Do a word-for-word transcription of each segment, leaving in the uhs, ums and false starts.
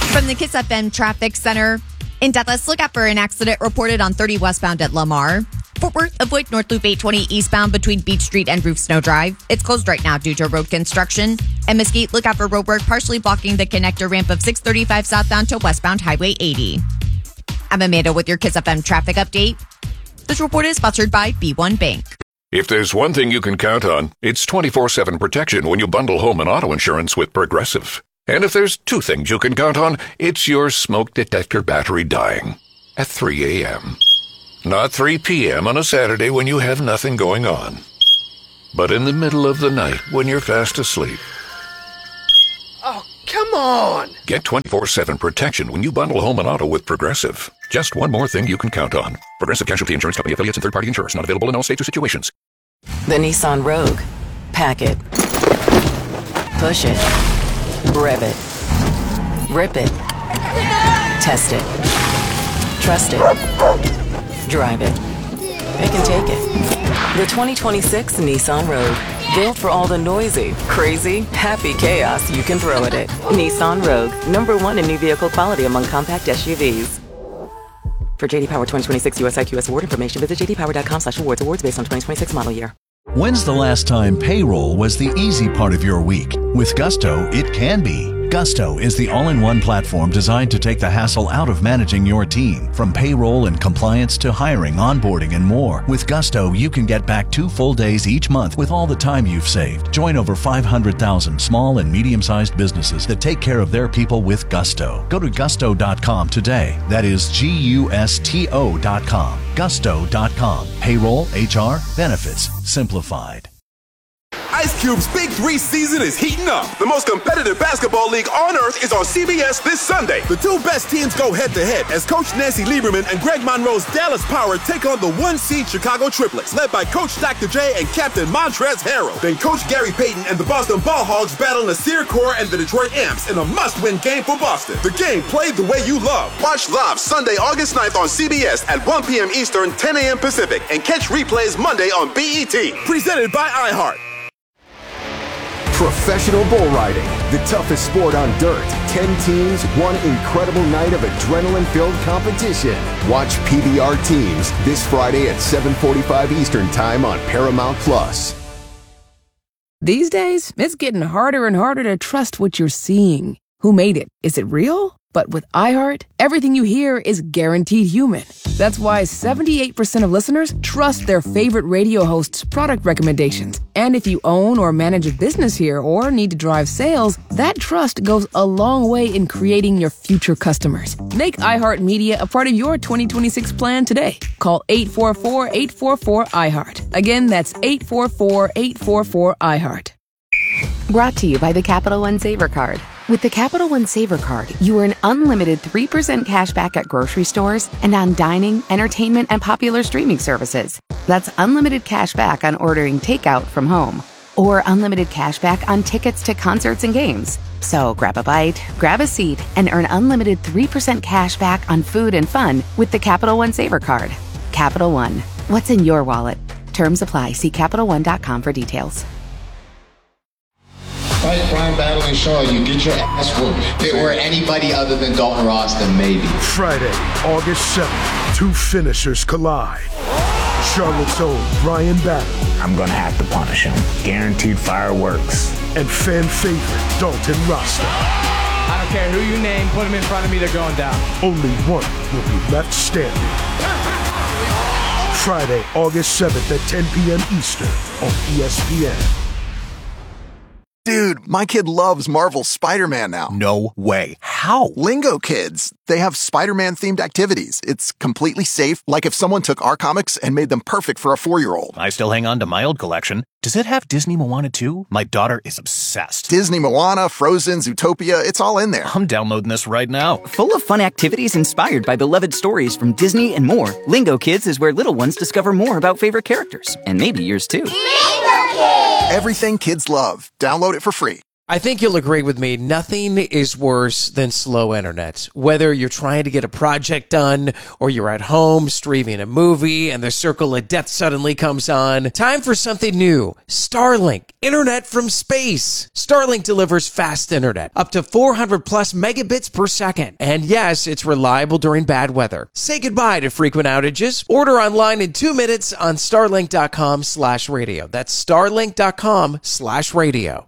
From the Kiss F M Traffic Center in Dallas, look out for an accident reported on thirty westbound at Lamar. Fort Worth, avoid North Loop eight twenty eastbound between Beach Street and Roof Snow Drive. It's closed right now due to road construction. And Mesquite, look out for roadwork partially blocking the connector ramp of six thirty-five southbound to westbound Highway eighty. I'm Amanda with your Kiss F M traffic update. This report is sponsored by B one Bank. If there's one thing you can count on, it's twenty-four seven protection when you bundle home and auto insurance with Progressive. And if there's two things you can count on, it's your smoke detector battery dying at three a.m. Not three p.m. on a Saturday when you have nothing going on, but in the middle of the night when you're fast asleep. Oh, come on! Get twenty-four seven protection when you bundle home and auto with Progressive. Just one more thing you can count on. Progressive Casualty Insurance Company affiliates and third-party insurers. Not available in all states or situations. The Nissan Rogue. Pack it. Push it. Rev it. Rip it. Test it. Trust it. Drive it. It can take it. The twenty twenty-six Nissan Rogue. Built for all the noisy, crazy, happy chaos you can throw at it. Nissan Rogue. Number one in new vehicle quality among compact S U Vs. For J D Power twenty twenty-six U S I Q S award information, visit j d power dot com slash awards. Awards based on twenty twenty-six model year. When's the last time payroll was the easy part of your week? With Gusto, it can be. Gusto is the all-in-one platform designed to take the hassle out of managing your team. From payroll and compliance to hiring, onboarding, and more. With Gusto, you can get back two full days each month with all the time you've saved. Join over five hundred thousand small and medium-sized businesses that take care of their people with Gusto. Go to gusto dot com today. That is G U S T O dot com. gusto dot com. Payroll, H R, benefits, simplified. Ice Cube's Big Three season is heating up. The most competitive basketball league on earth is on C B S this Sunday. The two best teams go head-to-head as Coach Nancy Lieberman and Greg Monroe's Dallas Power take on the one-seed Chicago Triplets, led by Coach Doctor J and Captain Montrezl Harrell. Then Coach Gary Payton and the Boston Ball Hogs battle Nasir Kaur and the Detroit Amps in a must-win game for Boston. The game played the way you love. Watch live Sunday, August ninth on C B S at one p.m. Eastern, ten a.m. Pacific, and catch replays Monday on B E T. Presented by iHeart. Professional bull riding, the toughest sport on dirt. Ten teams, one incredible night of adrenaline-filled competition. Watch P B R Teams this Friday at seven forty-five Eastern Time on Paramount Plus. These days, it's getting harder and harder to trust what you're seeing. Who made it? Is it real? But with iHeart, everything you hear is guaranteed human. That's why seventy-eight percent of listeners trust their favorite radio hosts' product recommendations. And if you own or manage a business here or need to drive sales, that trust goes a long way in creating your future customers. Make iHeartMedia a part of your twenty twenty-six plan today. Call eight four four, eight four four, iHeart. Again, that's eight four four, eight four four, iHeart. Brought to you by the Capital One Saver Card. With the Capital One Saver Card, you earn unlimited three percent cash back at grocery stores and on dining, entertainment, and popular streaming services. That's unlimited cash back on ordering takeout from home. Or unlimited cash back on tickets to concerts and games. So grab a bite, grab a seat, and earn unlimited three percent cash back on food and fun with the Capital One Saver Card. Capital One. What's in your wallet? Terms apply. See Capital One dot com for details. Fight Brian battling Shaw, you get your ass whooped. If it were anybody other than Dalton Ross, then maybe. Friday, August seventh, two finishers collide. Charlotte's own Brian Battle. I'm gonna have to punish him. Guaranteed fireworks. And fan favorite Dalton Rasta. I don't care who you name, put him in front of me, they're going down. Only one will be left standing. Friday, August seventh at ten p.m. Eastern on E S P N. Dude, my kid loves Marvel's Spider-Man now. No way. How? Lingo Kids. They have Spider-Man themed activities. It's completely safe, like if someone took our comics and made them perfect for a four-year-old. I still hang on to my old collection. Does it have Disney Moana too? My daughter is obsessed. Disney Moana, Frozen, Zootopia, it's all in there. I'm downloading this right now. Full of fun activities inspired by beloved stories from Disney and more, Lingo Kids is where little ones discover more about favorite characters. And maybe yours too. Everything kids love. Download it for free. I think you'll agree with me. Nothing is worse than slow internet. Whether you're trying to get a project done or you're at home streaming a movie and the circle of death suddenly comes on, time for something new. Starlink, internet from space. Starlink delivers fast internet, up to four hundred plus megabits per second. And yes, it's reliable during bad weather. Say goodbye to frequent outages. Order online in two minutes on starlink.com slash radio. That's starlink.com slash radio.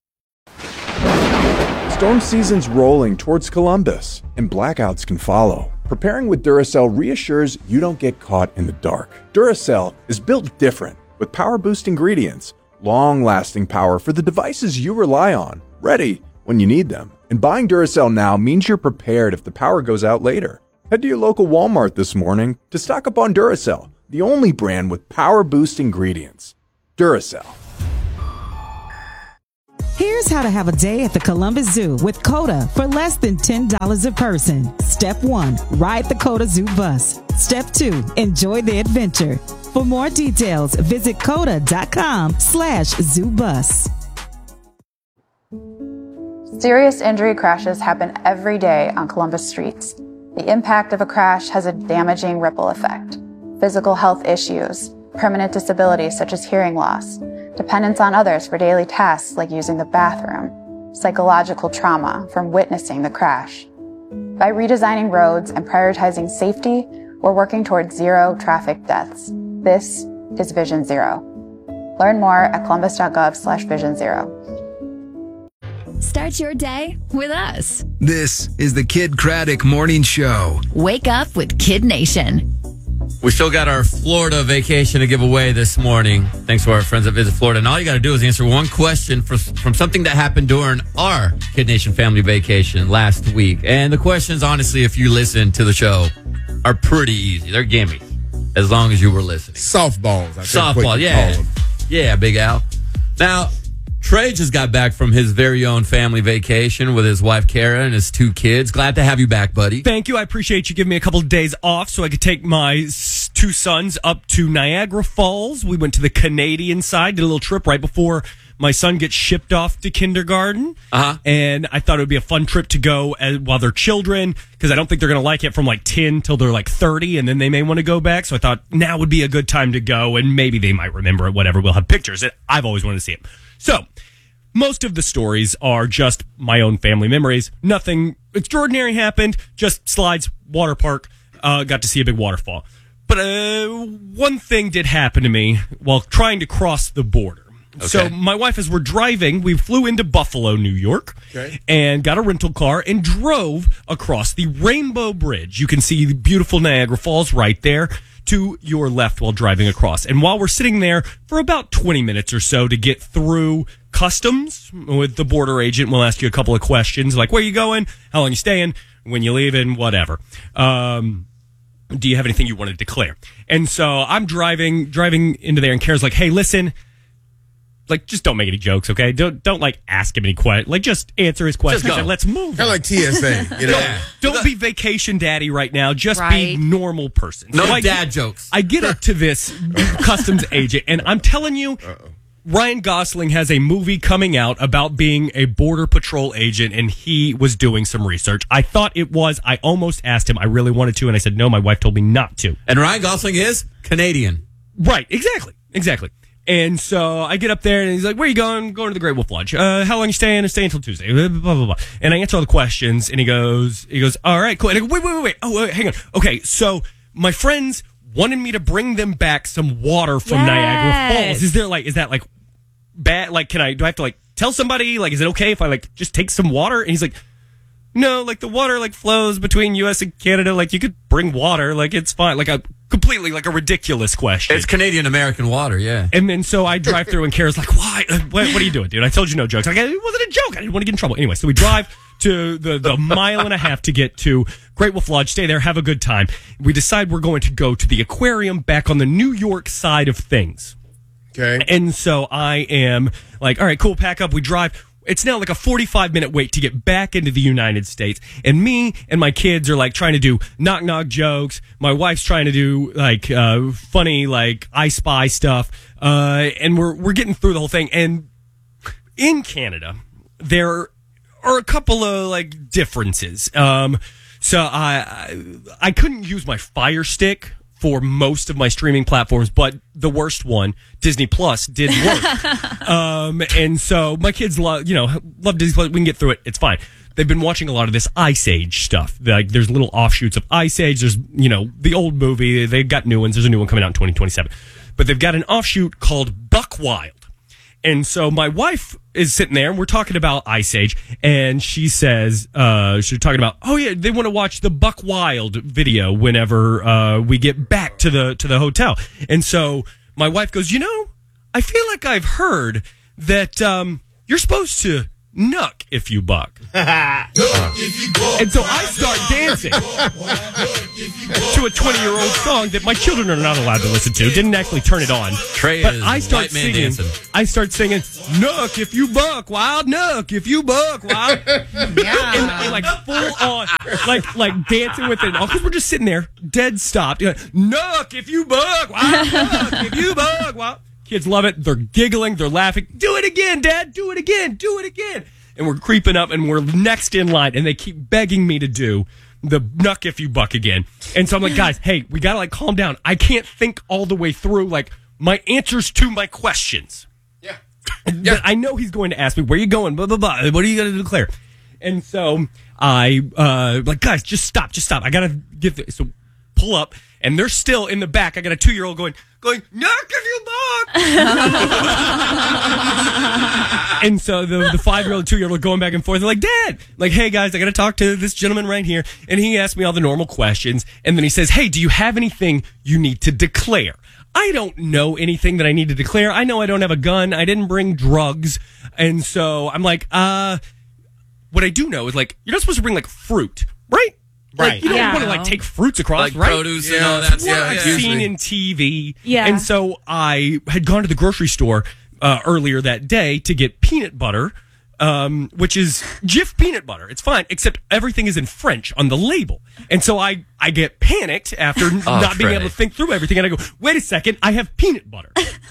Storm season's rolling towards Columbus, and blackouts can follow. Preparing with Duracell reassures you don't get caught in the dark. Duracell is built different, with power-boost ingredients, long-lasting power for the devices you rely on, ready when you need them. And buying Duracell now means you're prepared if the power goes out later. Head to your local Walmart this morning to stock up on Duracell, the only brand with power-boost ingredients. Duracell. Here's how to have a day at the Columbus Zoo with COTA for less than ten dollars a person. Step one, ride the COTA Zoo bus. Step two, enjoy the adventure. For more details, visit COTA.com slash zoo bus. Serious injury crashes happen every day on Columbus streets. The impact of a crash has a damaging ripple effect. Physical health issues, permanent disabilities such as hearing loss, dependence on others for daily tasks like using the bathroom, psychological trauma from witnessing the crash. By redesigning roads and prioritizing safety, we're working towards zero traffic deaths. This is Vision Zero. Learn more at columbus.gov slash vision zero. Start your day with us. This is the Kid Craddock Morning Show. Wake up with Kid Nation. We still got our Florida vacation to give away this morning. Thanks to our friends at Visit Florida. And all you got to do is answer one question for, from something that happened during our Kid Nation family vacation last week. And the questions, honestly, if you listen to the show, are pretty easy. They're gimmies, as long as you were listening. Softballs. I Softball, yeah. Yeah, Big Al. Now, Trey just got back from his very own family vacation with his wife, Kara, and his two kids. Glad to have you back, buddy. Thank you. I appreciate you giving me a couple of days off so I could take my s- two sons up to Niagara Falls. We went to the Canadian side, did a little trip right before my son gets shipped off to kindergarten. Uh-huh. And I thought it would be a fun trip to go as, while they're children, because I don't think they're going to like it from like ten till they're like thirty, and then they may want to go back. So I thought now would be a good time to go, and maybe they might remember it, whatever. We'll have pictures. I've always wanted to see it. So most of the stories are just my own family memories. Nothing extraordinary happened. Just slides, water park, uh, got to see a big waterfall. But uh, one thing did happen to me while trying to cross the border. Okay. So my wife, as we're driving, we flew into Buffalo, New York, okay, and got a rental car and drove across the Rainbow Bridge. You can see the beautiful Niagara Falls right there to your left while driving across. And while we're sitting there for about twenty minutes or so to get through customs with the border agent, we'll ask you a couple of questions like, where you going? How long you staying? When you leaving? Whatever. Um, do you have anything you want to declare? And so I'm driving, driving into there, and Kara's like, hey, listen, like, just don't make any jokes, okay? Don't, don't like, ask him any questions. Like, just answer his questions and let's move. Kind of like T S A, you know? Yeah. Don't be vacation daddy right now. Just Right. be normal person. No So I dad get- jokes. I get up to this customs agent, and I'm telling you, Uh-oh. Ryan Gosling has a movie coming out about being a border patrol agent, and he was doing some research. I thought it was. I almost asked him. I really wanted to, and I said, no, my wife told me not to. And Ryan Gosling is Canadian. Right, exactly, exactly. And so I get up there, and he's like, where are you going? Going to the Great Wolf Lodge. Uh, how long you staying? I stay until Tuesday. Blah, blah, blah, blah. And I answer all the questions, and he goes, he goes, all right, cool. And I go, wait, wait, wait, wait. Oh, wait, hang on. Okay, so my friends wanted me to bring them back some water from Yes. Niagara Falls. Is there like, is that like bad? Like, can I, do I have to like tell somebody? Like, is it okay if I like just take some water? And he's like, no, like the water like flows between U S and Canada. Like you could bring water. Like it's fine. Like a completely like a ridiculous question. It's Canadian American water, yeah. And then so I drive through, and Kara's like, why? Uh, What, what are you doing, dude? I told you no jokes. Like, it wasn't a joke. I didn't want to get in trouble. Anyway, so we drive to the, the mile and a half to get to Great Wolf Lodge, stay there, have a good time. We decide we're going to go to the aquarium back on the New York side of things. Okay. And so I am like, all right, cool, pack up. We drive. It's now like a forty-five minute wait to get back into the United States. And me and my kids are like trying to do knock knock jokes. My wife's trying to do like uh, funny like I Spy stuff. Uh, and we're we're getting through the whole thing. And in Canada, there are a couple of like differences. Um, so I, I I couldn't use my Fire Stick for most of my streaming platforms, but the worst one, Disney Plus, did work. um, and so my kids love, you know, love Disney Plus. We can get through it. It's fine. They've been watching a lot of this Ice Age stuff. Like, there's little offshoots of Ice Age. There's, you know, the old movie. They've got new ones. There's a new one coming out in twenty twenty-seven. But they've got an offshoot called Buck Wild. And so my wife is sitting there, and we're talking about Ice Age, and she says, uh, she's talking about, oh yeah, they want to watch the Buck Wild video whenever uh, we get back to the to the hotel. And so my wife goes, you know, I feel like I've heard that um, you're supposed to nuck if you buck. uh. And so I start dancing to a twenty-year-old song that my children are not allowed to listen to. Didn't actually turn it on. Trey but is I start white man singing. dancing. I start singing, "Nuck if you buck, wild nuck if you buck, wild." Yeah, and, and like full on, like like dancing with it all because we're just sitting there, dead stopped. You know, "Nuck if you buck, wild nuck if you buck, wild." Kids love it. They're giggling. They're laughing. Do it again, Dad. Do it again. Do it again. And we're creeping up, and we're next in line, and they keep begging me to do the nuck if you buck again. And so I'm like, guys, hey, we gotta like calm down. I can't think all the way through like my answers to my questions. Yeah. yeah. I know he's going to ask me, where are you going? Blah, blah, blah. What are you going to declare? And so I, uh, like, guys, just stop, just stop. I gotta get this. So pull up, and they're still in the back. I got a two-year-old going, going, nuck if you buck. And so the, the five-year-old, two-year-old going back and forth. They're like, Dad, like, hey, guys, I got to talk to this gentleman right here. And he asked me all the normal questions. And then he says, hey, do you have anything you need to declare? I don't know anything that I need to declare. I know I don't have a gun. I didn't bring drugs. And so I'm like, uh, what I do know is, like, you're not supposed to bring, like, fruit, right? Like, Right. you don't Yeah. want to, like, take fruits across, Like right? produce and all that That's what stuff. I've Yeah. seen in T V. Yeah. And so I had gone to the grocery store uh, earlier that day to get peanut butter, um, which is Jif peanut butter. It's fine, except everything is in French on the label. And so I, I get panicked after not being Trey. able to think through everything. And I go, wait a second, I have peanut butter.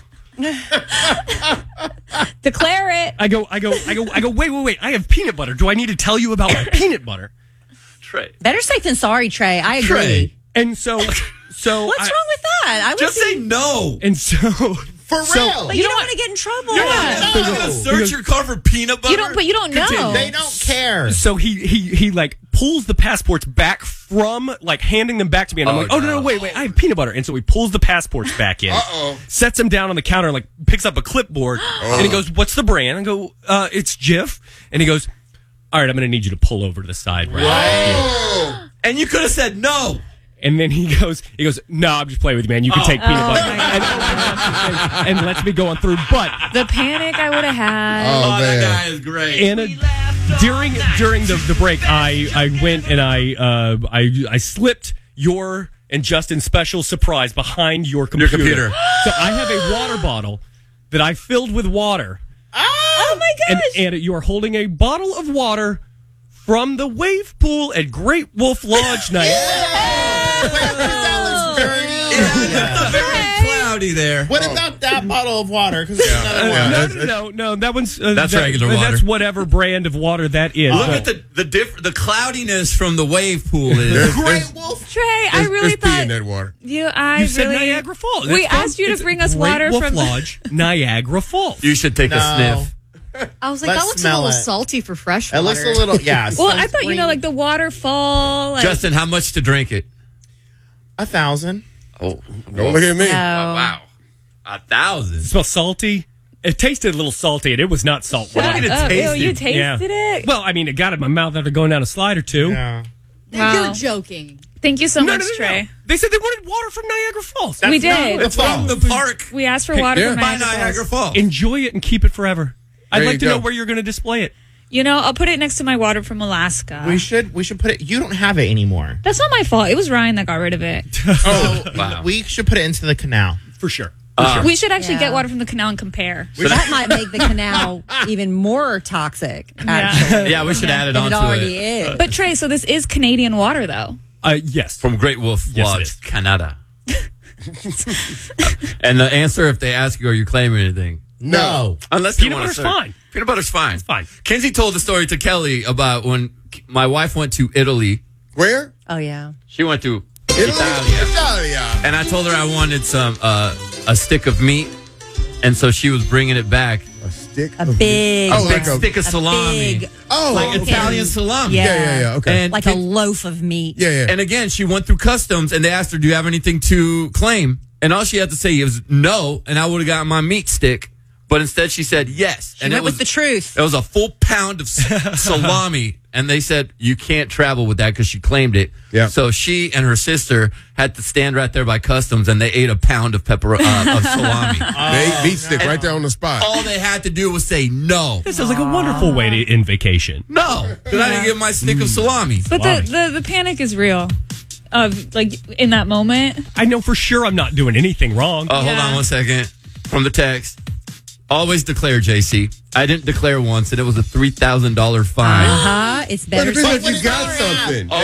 Declare it. I go, I go, I go, I go, wait, wait, wait. I have peanut butter. Do I need to tell you about my peanut butter? Trey. Better safe than sorry, Trey. I agree. Trey. And so, so What's I- wrong with that? I would Just say be- no. And so, For so- real. But you, don't want to get in trouble. You're not going to search your car for peanut butter. You don't, but you don't know. They don't care. So he he he like pulls the passports back from like handing them back to me, and I'm Oh, like, oh no, no. no, wait, wait, I have peanut butter, and so he pulls the passports back in, Uh-oh. sets them down on the counter, and like picks up a clipboard, and he goes, "What's the brand?" I go, uh, "It's Jif," and he goes, "All right, I'm going to need you to pull over to the side right Whoa. And you could have said no. And then he goes, he goes, no, I'm just playing with you, man. You can Oh. take peanut Oh, butter, my and, and, and lets me go on through, but." The panic I would have had. Oh, Oh, that man. guy is great. Anna, during during the, the break, I, I went and I uh I I slipped your and Justin's special surprise behind your computer. computer. So I have a water bottle that I filled with water, Oh my and gosh. Anna, you are holding a bottle of water from the wave pool at Great Wolf Lodge night. Wait, that looks dirty. It's very cloudy there. What about that bottle of water? Because there's another Uh, one. no, no, no, no. That one's uh, That's that- regular That's water. whatever brand of water that is. Look But- at the the diff- the cloudiness from the wave pool is Great Wolf. Trey, I There's- really there's pee thought in that water. you. I You said really. Niagara Falls. We It's from- asked you to it's bring us Great water Wolf from. Lodge, Niagara Falls. You should take No. a sniff. I was like, Let's that looks a smell little it. salty for fresh It water. looks a little, yeah. Well, I thought you know, like the waterfall. Like, Justin, how much to drink it? a thousand. Oh, Don't look at me. No. wow, a thousand. It smells salty. It tasted a little salty, and it was not salt Shut water. at it up. Ew, tasted. you tasted Yeah. it. Well, I mean, it got in my mouth after going down a slide or two. Yeah. Wow. You're joking. Thank you so No, much, no, no, no. Trey. They said they wanted water from Niagara Falls. We That's did. not the It's from falls. the park We asked for water Yeah. from by Niagara, Niagara Falls. Falls. Enjoy it and keep it forever. I'd There like you to go. know where you're going to display it. You know, I'll put it next to my water from Alaska. We should we should put it. You don't have it anymore. That's not my fault. It was Ryan that got rid of it. Oh, Wow. we should put it into the canal. For sure. We should actually Yeah. get water from the canal and compare. That might make the canal even more toxic, actually. Yeah, we should add it than it onto already it. is. But Trey, so this is Canadian water, though. Uh, yes. From Great Wolf Yes, it Lodge, is. Canada. And the answer, if they ask you, are you claiming anything? No. Unless they Peanut want to butter's serve. fine. Peanut butter's fine. It's fine. Kenzie told the story to Kelly about when my wife went to Italy. Where? Oh, yeah. She went to Italy? Italia. Italia. And I told her I wanted some uh, a stick of meat. And so she was bringing it back. A stick A big, A big like a- stick of a salami. big Oh, like okay. Italian salami. Yeah. Yeah, yeah, yeah. Okay. And like a loaf of meat. yeah, yeah. And again, she went through customs and they asked her, do you have anything to claim? And all she had to say was no. And I would have gotten my meat stick. But instead she said yes. She and went it was with the truth. It was a full pound of s- salami. And they said, you can't travel with that because she claimed it. Yeah. So she and her sister had to stand right there by customs and they ate a pound of pepper uh, of salami. They ate meat stick right there on the spot. All they had to do was say no. This sounds like a wonderful way to end vacation. No, because I didn't get my stick of salami. But the, the, the panic is real. Of like in that moment. I know for sure I'm not doing anything wrong. Oh, hold on one second. From the text. Always declare, J C. I didn't declare once, and it was a three thousand dollars fine. Uh huh. It's better. But if you got something.